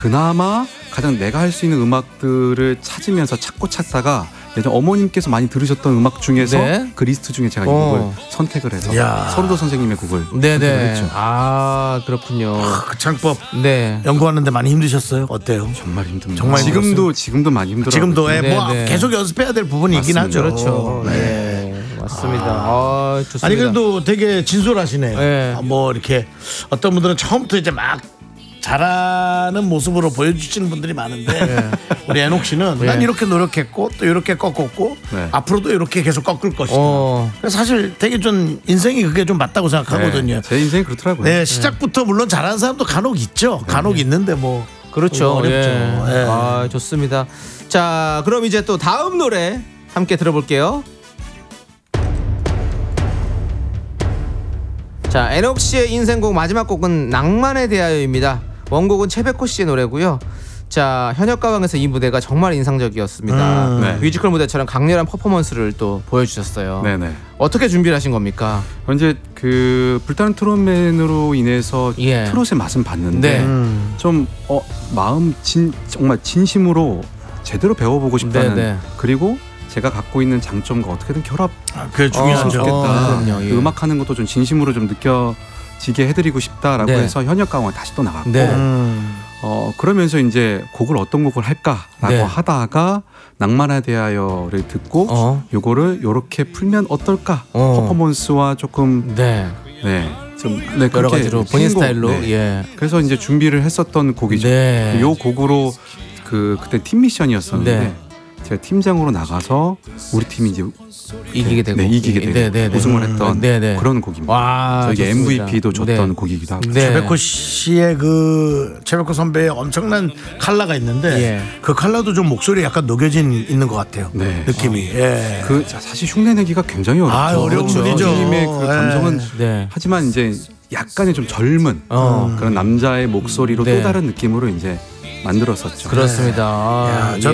그나마 가장 내가 할 수 있는 음악들을 찾으면서 찾다가 예전 어머님께서 많이 들으셨던 음악 중에서 네. 그 리스트 중에 제가 이 곡을 선택을 해서 서른도 선생님의 곡을 선택을 했죠. 아, 그렇군요. 그 창법 네. 연구하는데 많이 힘드셨어요? 어때요? 정말 힘듭니다. 정말 지금도 많이 힘들어요. 지금도 네, 뭐 네. 계속 연습해야 될 부분이 있긴 하죠. 그렇죠. 네. 맞습니다. 좋습니다. 아니 그래도 되게 진솔하시네요. 네. 뭐 이렇게 어떤 분들은 처음부터 이제 막 잘하는 모습으로 보여주시는 분들이 많은데 우리 애녹 씨는 난 이렇게 노력했고 또 이렇게 꺾었고 앞으로도 이렇게 계속 꺾을 것이다. 그래서 사실 되게 좀 인생이 그게 좀 맞다고 생각하거든요. 제 인생이 그렇더라고요. 네, 시작부터 물론 잘하는 사람도 간혹 있죠. 간혹 있는데 뭐 그렇죠. 어렵죠. 예. 아, 좋습니다. 자, 그럼 이제 또 다음 노래 함께 들어볼게요. 자, 애녹 씨의 인생곡 마지막 곡은 낭만에 대하여입니다. 원곡은 최백호 씨의 노래고요. 자, 현역가왕에서 이 무대가 정말 인상적이었습니다. 네. 뮤지컬 무대처럼 강렬한 퍼포먼스를 또 보여주셨어요. 네네. 어떻게 준비를 하신 겁니까? 이제 그 불타는 트롯맨으로 인해서 트롯의 맛은 봤는데 좀 마음 정말 진심으로 제대로 배워보고 싶다는 그리고 제가 갖고 있는 장점과 어떻게든 그게 중요하죠. 좋겠다. 음악하는 것도 좀 진심으로 좀 느껴지게 해드리고 싶다라고 해서 현역가왕을 다시 또 나갔고 그러면서 이제 곡을 어떤 곡을 할까라고 하다가 낭만에 대하여를 듣고 요거를 요렇게 풀면 어떨까 퍼포먼스와 조금 좀 여러 가지로 본인 스타일로 그래서 이제 준비를 했었던 곡이죠. 요 곡으로 그때 팀 미션이었었는데 제가 팀장으로 나가서 우리 팀이 이제 이기게 되고 우승을 했던 그런 곡입니다. 와, 저에게 좋습니다. MVP도 줬던 곡이기도 하고. 최백호 씨의 최백호 선배의 엄청난 칼라가 있는데 그 칼라도 좀 목소리에 약간 녹여진 있는 것 같아요. 느낌이. 그 사실 흉내내기가 굉장히 어렵죠. 어려운 분이죠. 님의 그 감성은 하지만 이제 약간의 좀 젊은 그런 남자의 목소리로 또 다른 느낌으로 이제 만들었었죠. 그렇습니다. 저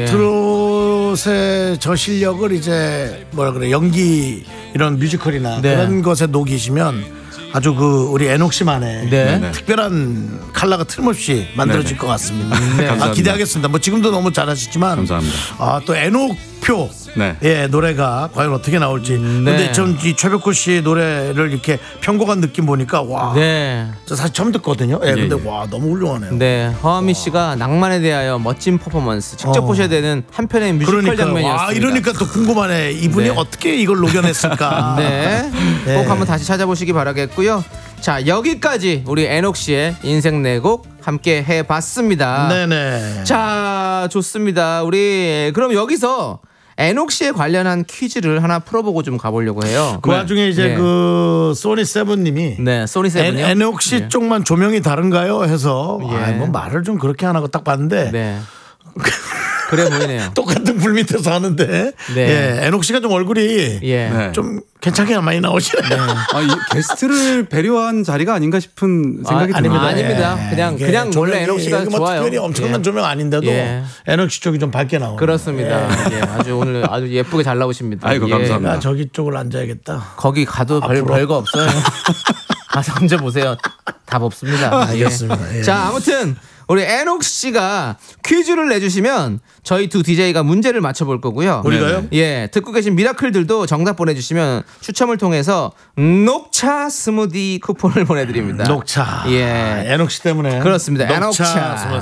트롯의 저 실력을 이제 뭐라 그래 연기 이런 뮤지컬이나 그런 것에 녹이시면 아주 우리 애녹 씨만의 특별한 컬러가 틀림없이 만들어질 것 같습니다. 기대하겠습니다. 뭐 지금도 너무 잘하시지만 감사합니다. 또 애녹표 노래가 과연 어떻게 나올지. 근데 전 이 최백호 씨 노래를 이렇게 편곡한 느낌 보니까 와. 저 사실 처음 듣거든요. 근데 와 너무 훌륭하네요. 허아미 씨가 낭만에 대하여 멋진 퍼포먼스 직접 보셔야 되는 한 편의 뮤지컬 장면이었습니다. 이러니까 또 궁금하네. 이분이 어떻게 이걸 녹여냈을까. 꼭 한번 다시 찾아보시기 바라겠고요. 자, 여기까지 우리 애녹 씨의 인생 내곡 함께 해봤습니다. 자, 좋습니다. 우리 그럼 여기서 애녹 씨에 관련한 퀴즈를 하나 풀어보고 좀 가보려고 해요. 그 와중에 이제 그 소니 세븐님이 소니 세븐이요? 애녹 씨 쪽만 조명이 다른가요? 해서 뭐 말을 좀 그렇게 안 하고 딱 봤는데 그래 보이네요. 똑같은 불 밑에서 하는데 애녹 씨가 좀 얼굴이 좀 괜찮게 많이 나오시네요. 게스트를 배려한 자리가 아닌가 싶은 생각이 듭니다. 아닙니다. 그냥 원래 애녹 씨가 좋아요. 특별히 엄청난 조명 아닌데도 애녹 씨 쪽이 좀 밝게 나오네요. 그렇습니다. 아주 오늘 아주 예쁘게 잘 나오십니다. 아이고 감사합니다. 저기 쪽으로 앉아야겠다. 거기 가도 별거 없어요. 가서 앉아보세요. 답 없습니다. 알겠습니다. 자, 아무튼 우리 애녹 씨가 퀴즈를 내주시면 저희 두 DJ가 문제를 맞춰볼 거고요. 우리가요? 듣고 계신 미라클들도 정답 보내주시면 추첨을 통해서 녹차 스무디 쿠폰을 보내드립니다. 녹차. 애녹 씨 때문에. 그렇습니다. 애녹차.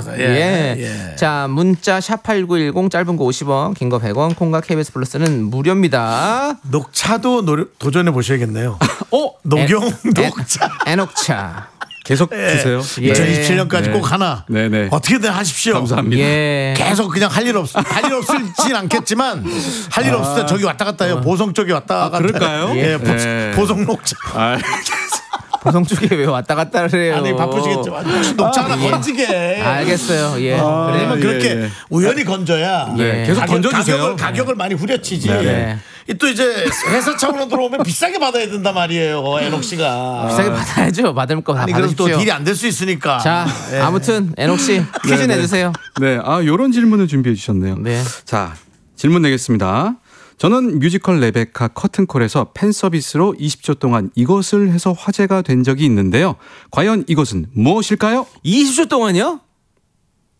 자, 문자 샵8910 짧은 거 50원, 긴 거 100원, 콩과 KBS 플러스는 무료입니다. 녹차도 도전해 보셔야겠네요. 녹용 녹차. 애녹차. 계속 주세요. 2027년까지 꼭 하나. 어떻게든 하십시오. 감사합니다. 계속 그냥 할 일 없을진 않겠지만 할 일 없을 때 저기 왔다 갔다 해요. 보성 쪽에 왔다 갔다. 그럴까요? 보성 녹차. 보성 쪽에 왜 왔다 갔다를 해요? 아니 바쁘시겠지만 녹차 하나 건지게. 알겠어요. 왜냐면 그렇게 우연히 건져야 계속 던져주세요. 가격을 많이 후려치지. 또 이제 회사 차원으로 들어오면 비싸게 받아야 된단 말이에요. 애녹 씨가 비싸게 받아야죠. 받을 거 다 받으십시오. 그럼 또 딜이 안 될 수 있으니까. 자, 아무튼 애녹 씨 퀴즈 내주세요. 요런 질문을 준비해 주셨네요. 자, 질문 내겠습니다. 저는 뮤지컬 레베카 커튼콜에서 팬 서비스로 20초 동안 이것을 해서 화제가 된 적이 있는데요. 과연 이것은 무엇일까요? 20초 동안요?